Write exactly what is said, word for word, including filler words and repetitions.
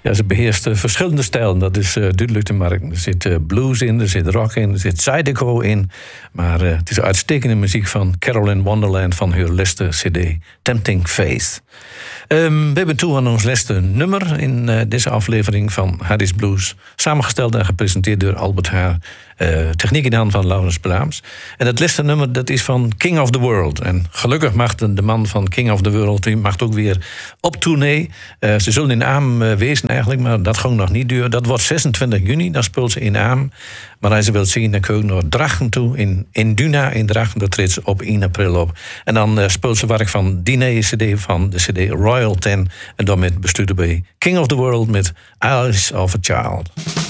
Ja, ze beheerst uh, verschillende stijlen. Dat is uh, duidelijk te merken. Er zit uh, blues in, er zit rock in, er zit zydeco in. Maar uh, het is uitstekende muziek van Carolyn Wonderland van haar laatste cd Tempting Faith. Um, we hebben toe aan ons laatste nummer in uh, deze aflevering van Hardy's Blues. Samengesteld en gepresenteerd door Albert Haar. Uh, techniek in hand van Laurens Braams. En het laatste nummer dat is van King of the World. En gelukkig mag de, de man van King of the World die mag ook weer op tournee. Uh, ze zullen in Aam uh, wezen eigenlijk, maar dat ging nog niet duur. Dat wordt zesentwintig juni, dan speelt ze in Aam. Maar als je wilt zien, dan kun je naar Drachten toe. In, in Duna in Drachten, dat treedt ze op één april op. En dan uh, speelt ze werk van die cd van de cd Royal ten. En dan met bestuurder bij King of the World met Eyes of a Child.